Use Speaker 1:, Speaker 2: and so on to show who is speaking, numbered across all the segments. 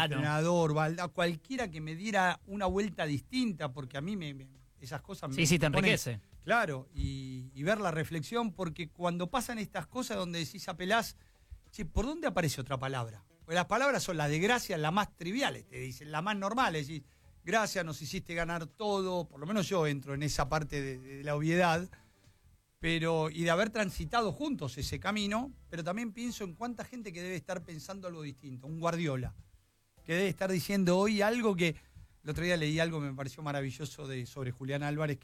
Speaker 1: entrenador, a cualquiera que me diera una vuelta distinta, porque a mí esas cosas me
Speaker 2: te enriquece.
Speaker 1: Claro, y ver la reflexión, porque cuando pasan estas cosas donde decís apelás, che, ¿por dónde aparece otra palabra? Porque las palabras son las de gracias, las más triviales, te dicen, las más normales, decís, gracias, nos hiciste ganar todo, por lo menos yo entro en esa parte de la obviedad, y de haber transitado juntos ese camino, pero también pienso en cuánta gente que debe estar pensando algo distinto, un Guardiola, que debe estar diciendo hoy algo que, el otro día leí algo que me pareció maravilloso sobre Julián Álvarez,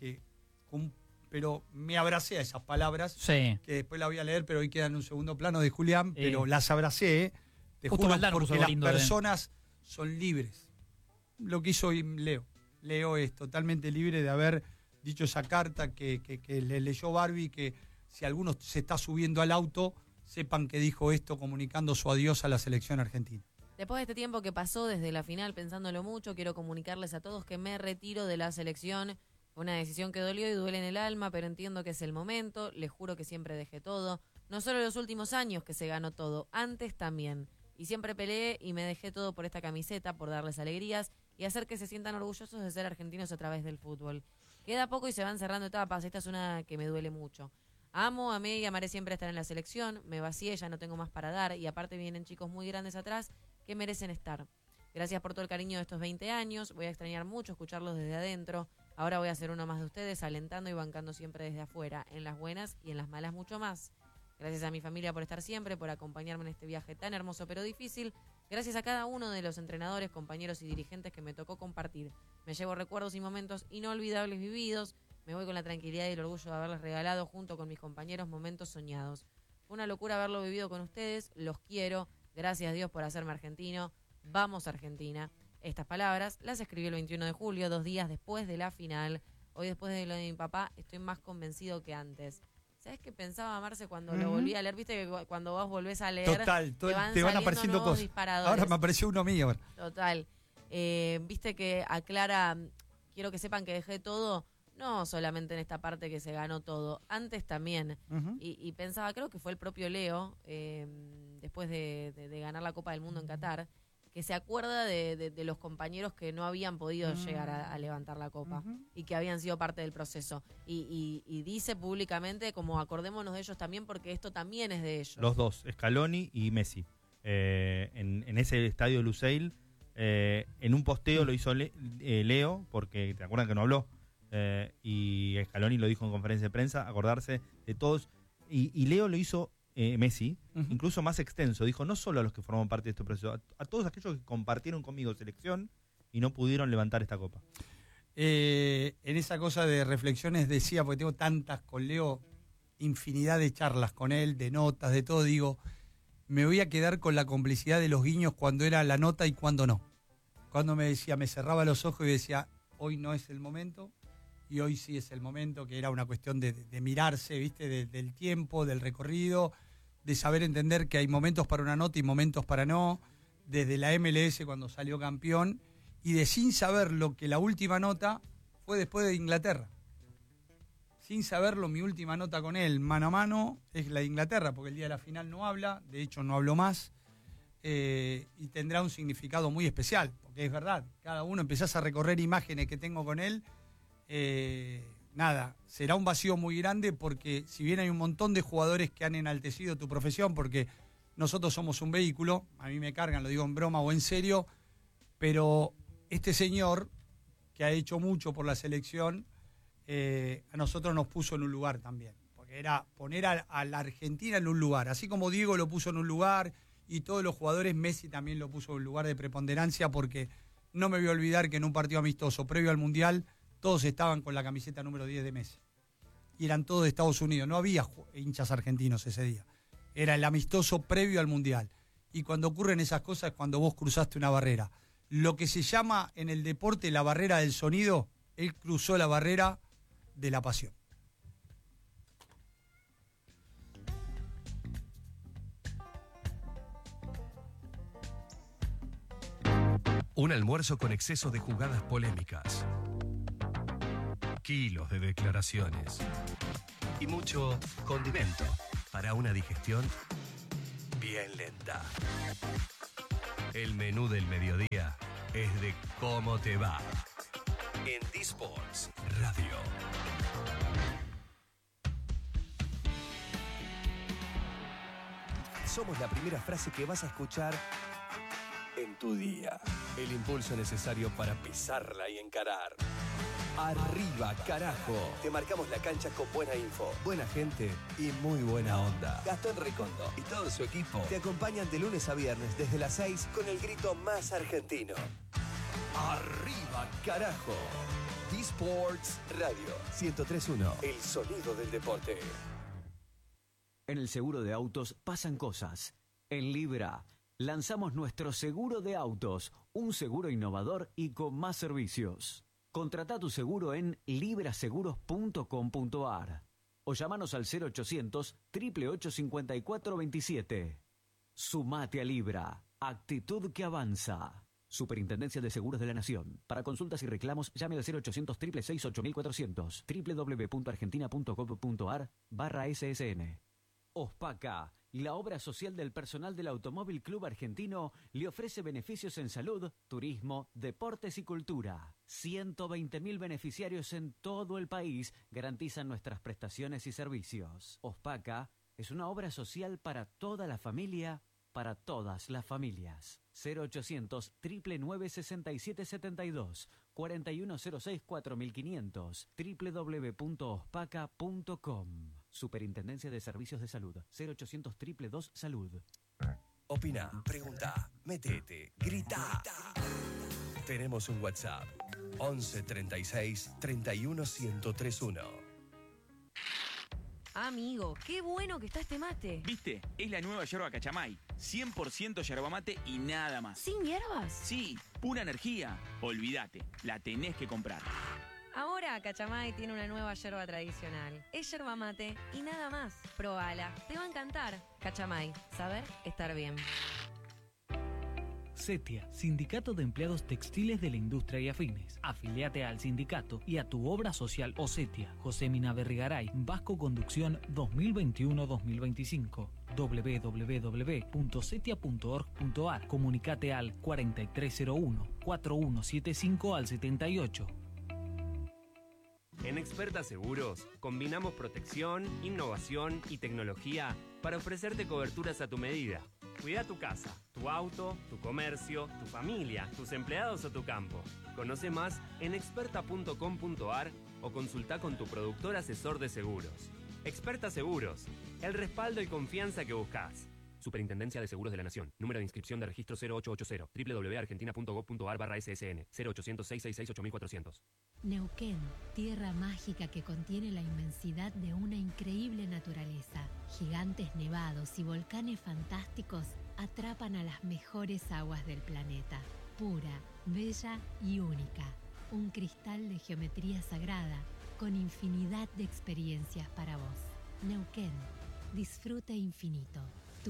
Speaker 1: pero me abracé a esas palabras, que después la voy a leer, pero hoy quedan en un segundo plano de Julián, pero las abracé, te juro, porque las personas son libres. Lo que hizo hoy Leo es totalmente libre de haber dicho esa carta que le leyó Barbie, que si alguno se está subiendo al auto, sepan que dijo esto comunicando su adiós a la selección argentina.
Speaker 3: Después de este tiempo que pasó desde la final, pensándolo mucho, quiero comunicarles a todos que me retiro de la selección. Fue una decisión que dolió y duele en el alma, pero entiendo que es el momento. Les juro que siempre dejé todo. No solo en los últimos años que se ganó todo, antes también. Y siempre peleé y me dejé todo por esta camiseta, por darles alegrías y hacer que se sientan orgullosos de ser argentinos a través del fútbol. Queda poco y se van cerrando etapas. Esta es una que me duele mucho. Amo, amé y amaré siempre estar en la selección. Me vacié, ya no tengo más para dar. Y aparte vienen chicos muy grandes atrás que merecen estar. Gracias por todo el cariño de estos 20 años. Voy a extrañar mucho escucharlos desde adentro. Ahora voy a ser uno más de ustedes, alentando y bancando siempre desde afuera. En las buenas y en las malas mucho más. Gracias a mi familia por estar siempre, por acompañarme en este viaje tan hermoso pero difícil. Gracias a cada uno de los entrenadores, compañeros y dirigentes que me tocó compartir. Me llevo recuerdos y momentos inolvidables vividos. Me voy con la tranquilidad y el orgullo de haberles regalado junto con mis compañeros momentos soñados. Fue una locura haberlo vivido con ustedes. Los quiero. Gracias Dios por hacerme argentino. Vamos Argentina. Estas palabras las escribí el 21 de julio, 2 días después de la final. Hoy, después de lo de mi papá, estoy más convencido que antes. ¿Sabes qué pensaba, Marce, cuando lo volví a leer? Viste que cuando vos volvés a leer,
Speaker 1: total, te van apareciendo cosas.
Speaker 3: Disparadores.
Speaker 1: Ahora me apareció uno mío.
Speaker 3: Total. Viste que aclara, quiero que sepan que dejé todo, no solamente en esta parte que se ganó todo, antes también. Y pensaba, creo que fue el propio Leo, después de ganar la Copa del Mundo en Qatar, que se acuerda de los compañeros que no habían podido llegar a levantar la Copa y que habían sido parte del proceso. Y dice públicamente, como acordémonos de ellos también, porque esto también es de ellos.
Speaker 4: Los dos, Scaloni y Messi. En ese estadio de Lusail, en un posteo lo hizo Leo, porque te acuerdan que no habló, y Scaloni lo dijo en conferencia de prensa, acordarse de todos, y Leo lo hizo Messi, incluso más extenso. Dijo no solo a los que forman parte de este proceso, a todos aquellos que compartieron conmigo selección y no pudieron levantar esta copa.
Speaker 1: En esa cosa de reflexiones decía, porque tengo tantas con Leo, infinidad de charlas con él, de notas, de todo, digo, me voy a quedar con la complicidad de los guiños cuando era la nota y cuando no. Cuando me decía, me cerraba los ojos y decía, hoy no es el momento, y hoy sí es el momento, que era una cuestión de mirarse, ¿viste? Del tiempo, del recorrido, de saber entender que hay momentos para una nota y momentos para no, desde la MLS cuando salió campeón, y de sin saber lo que la última nota fue después de Inglaterra. Sin saberlo, mi última nota con él, mano a mano, es la de Inglaterra, porque el día de la final no habla, de hecho no habló más, y tendrá un significado muy especial, porque es verdad, cada uno empezás a recorrer imágenes que tengo con él, será un vacío muy grande, porque si bien hay un montón de jugadores que han enaltecido tu profesión, porque nosotros somos un vehículo, a mí me cargan, lo digo en broma o en serio, pero este señor, que ha hecho mucho por la selección, a nosotros nos puso en un lugar también, porque era poner a la Argentina en un lugar, así como Diego lo puso en un lugar y todos los jugadores, Messi también lo puso en un lugar de preponderancia, porque no me voy a olvidar que en un partido amistoso previo al Mundial todos estaban con la camiseta número 10 de Messi y eran todos de Estados Unidos, no había hinchas argentinos ese día, era el amistoso previo al Mundial, y cuando ocurren esas cosas es cuando vos cruzaste una barrera, lo que se llama en el deporte la barrera del sonido, él cruzó la barrera de la pasión.
Speaker 5: Un almuerzo con exceso de jugadas polémicas, kilos de declaraciones y mucho condimento para una digestión bien lenta. El menú del mediodía cómo te va. En D-Sports Radio. Somos la primera frase que vas a escuchar en tu día. El impulso necesario para pisarla y encarar. Arriba, carajo. Te marcamos la cancha con buena info, buena gente y muy buena onda. Gastón Recondo y todo su equipo te acompañan de lunes a viernes desde las 6 con el grito más argentino. Arriba, carajo. D-Sports Radio 103.1. El sonido del deporte.
Speaker 2: En el seguro de autos pasan cosas. En Libra lanzamos nuestro seguro de autos, un seguro innovador y con más servicios. Contrata tu seguro en libraseguros.com.ar o llámanos al 0800 888 5427. Sumate a Libra, actitud que avanza. Superintendencia de Seguros de la Nación. Para consultas y reclamos, llame al 0800 666 8400 www.argentina.gov.ar/SSN. OSPACA, la obra social del personal del Automóvil Club Argentino, le ofrece beneficios en salud, turismo, deportes y cultura. 120.000 beneficiarios en todo el país garantizan nuestras prestaciones y servicios. OSPACA es una obra social para toda la familia, para todas las familias. 0800 999 6772 4106 4500 www.ospaca.com. Superintendencia de Servicios de Salud. 0800 222 Salud.
Speaker 5: Opina, pregunta, metete, grita. Tenemos un WhatsApp. 11 36 31 1031.
Speaker 3: Amigo, qué bueno que está este mate.
Speaker 6: ¿Viste? Es la nueva yerba Cachamay. 100% yerba mate y nada más.
Speaker 3: ¿Sin hierbas?
Speaker 6: Sí, pura energía. Olvídate, la tenés que comprar.
Speaker 3: Ahora Cachamay tiene una nueva yerba tradicional. Es yerba mate y nada más. Probala, te va a encantar. Cachamay, saber estar bien.
Speaker 7: CETIA, Sindicato de Empleados Textiles de la Industria y Afines. Afiliate al sindicato y a tu obra social o CETIA. José Mina Berrigaray, Vasco Conducción 2021-2025. www.cetia.org.ar. Comunicate al 4301-4175 al 78.
Speaker 8: En Experta Seguros, combinamos protección, innovación y tecnología para ofrecerte coberturas a tu medida. Cuida tu casa, tu auto, tu comercio, tu familia, tus empleados o tu campo. Conoce más en experta.com.ar o consulta con tu productor asesor de seguros. Experta Seguros, el respaldo y confianza que buscas. Superintendencia de Seguros de la Nación. Número de inscripción de registro 0880. www.argentina.gov.ar/SSN. 0800 666 8400.
Speaker 9: Neuquén, tierra mágica que contiene la inmensidad de una increíble naturaleza. Gigantes nevados y volcanes fantásticos atrapan a las mejores aguas del planeta. Pura, bella y única. Un cristal de geometría sagrada con infinidad de experiencias para vos. Neuquén, disfrute infinito.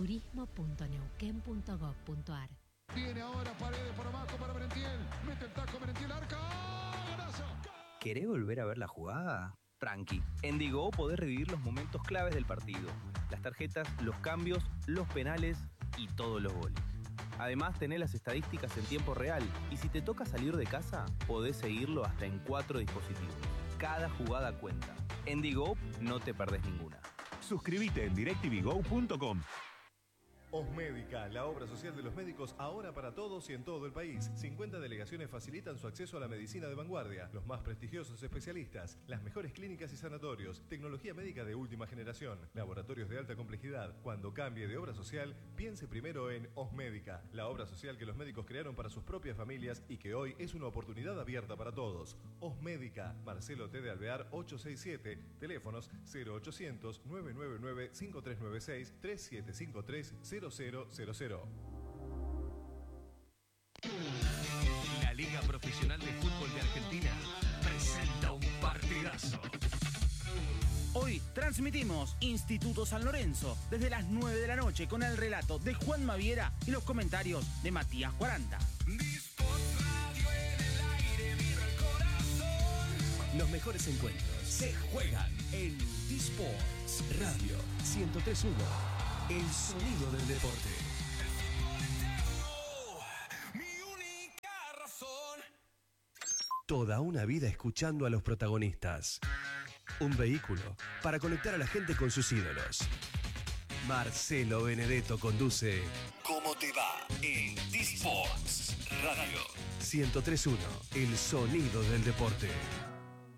Speaker 9: turismo.neuquén.gov.ar.
Speaker 10: Viene ahora Paredes por abajo para Merentiel. Mete el taco Merentiel, arca. ¡Golazo!
Speaker 11: ¿Querés volver a ver la jugada? Tranqui. En Digo podés revivir los momentos claves del partido. Las tarjetas, los cambios, los penales y todos los goles. Además, tenés las estadísticas en tiempo real. Y si te toca salir de casa, podés seguirlo hasta en 4 dispositivos. Cada jugada cuenta. En Digo no te perdés ninguna.
Speaker 12: Suscríbete en directvgo.com.
Speaker 13: Osmédica, la obra social de los médicos ahora para todos y en todo el país. 50 delegaciones facilitan su acceso a la medicina de vanguardia, los más prestigiosos especialistas, las mejores clínicas y sanatorios, tecnología médica de última generación, laboratorios de alta complejidad. Cuando cambie de obra social, piense primero en Osmédica, la obra social que los médicos crearon para sus propias familias y que hoy es una oportunidad abierta para todos. Osmédica, Marcelo T. de Alvear 867, teléfonos 0800 999 5396 3753 000.
Speaker 5: La Liga Profesional de Fútbol de Argentina presenta un partidazo.
Speaker 6: Hoy transmitimos Instituto San Lorenzo desde las 9 de la noche con el relato de Juan Maviera y los comentarios de Matías 40.
Speaker 5: Los mejores encuentros se juegan en D-Sports Radio 103.1. El sonido del deporte. Toda una vida escuchando a los protagonistas. Un vehículo para conectar a la gente con sus ídolos. Marcelo Benedetto conduce ¿Cómo te va? En T-Sports Radio 103.1, el sonido del deporte.